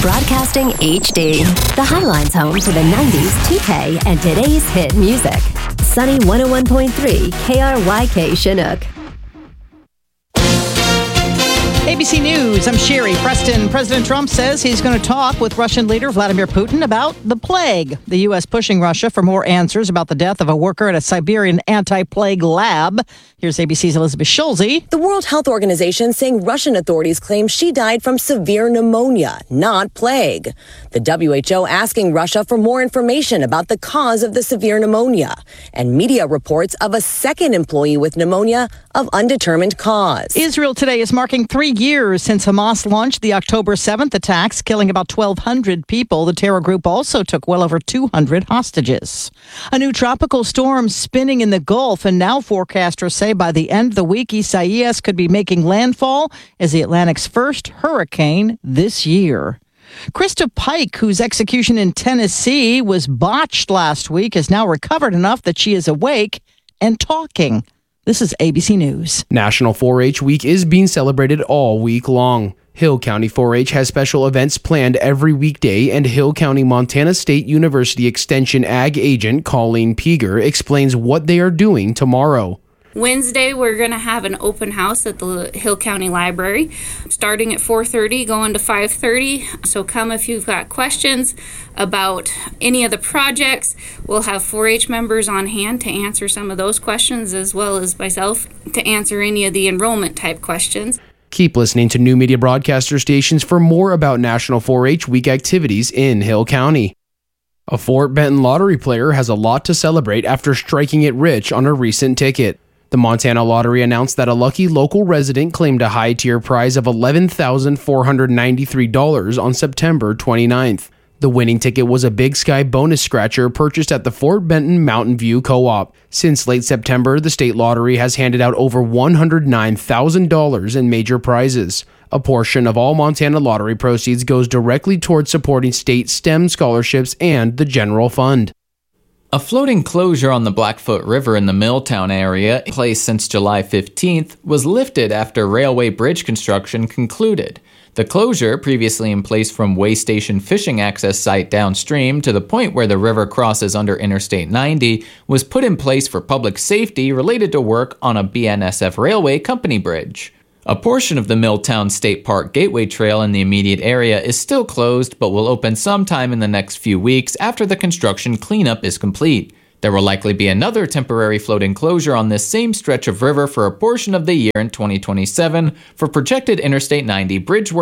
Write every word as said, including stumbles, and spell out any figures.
Broadcasting H D. The Highline's home to the nineties, two K, and today's hit music. Sunny one oh one point three K R Y K Chinook. A B C News, I'm Sherry Preston. President Trump says he's going to talk with Russian leader Vladimir Putin about the plague. The U S pushing Russia for more answers about the death of a worker at a Siberian anti-plague lab. Here's A B C's Elizabeth Schulze. The World Health Organization saying Russian authorities claim she died from severe pneumonia, not plague. The W H O asking Russia for more information about the cause of the severe pneumonia. And media reports of a second employee with pneumonia of undetermined cause. Israel today is marking three years since Hamas launched the October seventh attacks, killing about twelve hundred people. The terror group also took well over two hundred hostages. A new tropical storm spinning in the Gulf, and now forecasters say by the end of the week, Isaias could be making landfall as the Atlantic's first hurricane this year. Krista Pike, whose execution in Tennessee was botched last week, has now recovered enough that she is awake and talking. This is A B C News. National four H Week is being celebrated all week long. Hill County four H has special events planned every weekday, and Hill County Montana State University Extension Ag Agent Colleen Peeger explains what they are doing tomorrow. Wednesday, we're going to have an open house at the Hill County Library, starting at four thirty, going to five thirty. So come if you've got questions about any of the projects. We'll have four H members on hand to answer some of those questions, as well as myself to answer any of the enrollment type questions. Keep listening to new media broadcaster stations for more about National four H Week activities in Hill County. A Fort Benton lottery player has a lot to celebrate after striking it rich on a recent ticket. The Montana Lottery announced that a lucky local resident claimed a high-tier prize of eleven thousand four hundred ninety-three dollars on September twenty-ninth. The winning ticket was a Big Sky bonus scratcher purchased at the Fort Benton Mountain View Co-op. Since late September, the state lottery has handed out over one hundred nine thousand dollars in major prizes. A portion of all Montana Lottery proceeds goes directly towards supporting state STEM scholarships and the general fund. A floating closure on the Blackfoot River in the Milltown area, in place since July fifteenth, was lifted after railway bridge construction concluded. The closure, previously in place from Way Station fishing access site downstream to the point where the river crosses under Interstate ninety, was put in place for public safety related to work on a B N S F Railway company bridge. A portion of the Milltown State Park Gateway Trail in the immediate area is still closed, but will open sometime in the next few weeks after the construction cleanup is complete. There will likely be another temporary floating closure on this same stretch of river for a portion of the year in twenty twenty-seven for projected Interstate ninety bridge work